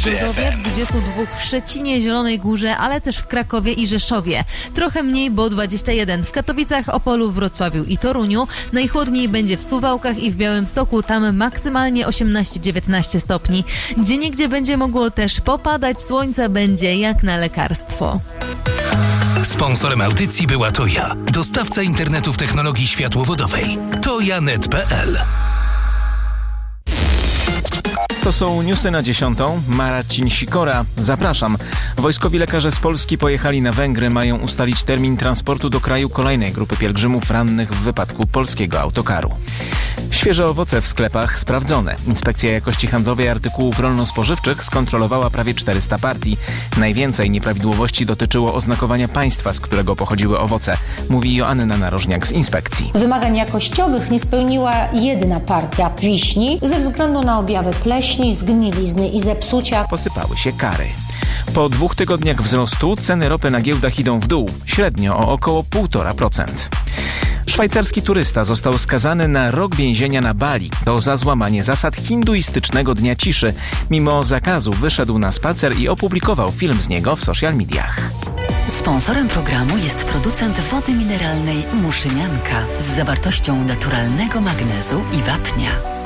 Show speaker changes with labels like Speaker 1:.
Speaker 1: Gorzowie, 22 w Szczecinie, Zielonej Górze, ale też w Krakowie i Rzeszowie. Trochę mniej, bo 21 w Katowicach, Opolu, Wrocławiu i Toruniu. Najchłodniej będzie w Suwałkach i w Białymstoku, tam maksymalnie 18-19 stopni. Gdzieniegdzie będzie mogło też popadać, słońca będzie jak na lekarstwo.
Speaker 2: Sponsorem audycji była Toja, dostawca internetu w technologii światłowodowej. toja.net.pl.
Speaker 3: To są newsy na 10. Marcin Sikora. Zapraszam. Wojskowi lekarze z Polski pojechali na Węgry. Mają ustalić termin transportu do kraju kolejnej grupy pielgrzymów rannych w wypadku polskiego autokaru. Świeże owoce w sklepach sprawdzone. Inspekcja Jakości Handlowej Artykułów Rolno-Spożywczych skontrolowała prawie 400 partii. Najwięcej nieprawidłowości dotyczyło oznakowania państwa, z którego pochodziły owoce, mówi Joanna Narożniak z inspekcji.
Speaker 4: Wymagań jakościowych nie spełniła jedna partia wiśni ze względu na objawy pleśni, zgnilizny i zepsucia.
Speaker 3: Posypały się kary. Po 2 tygodniach wzrostu ceny ropy na giełdach idą w dół, średnio o około 1,5%. Szwajcarski turysta został skazany na rok więzienia na Bali. To za złamanie zasad hinduistycznego Dnia Ciszy. Mimo zakazu wyszedł na spacer i opublikował film z niego w social mediach.
Speaker 5: Sponsorem programu jest producent wody mineralnej Muszynianka z zawartością naturalnego magnezu i wapnia.